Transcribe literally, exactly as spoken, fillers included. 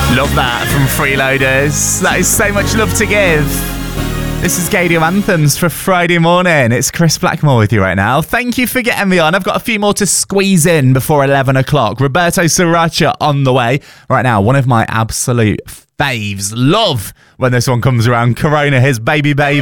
Love that from Freeloaders. That is so much love to give. This is Gadio Anthems for Friday morning. It's Chris Blackmore with you right now. Thank you for getting me on. I've got a few more to squeeze in before eleven o'clock. Roberto Sriracha on the way. Right now, one of my absolute faves. Love when this one comes around. Corona, his Baby Baby.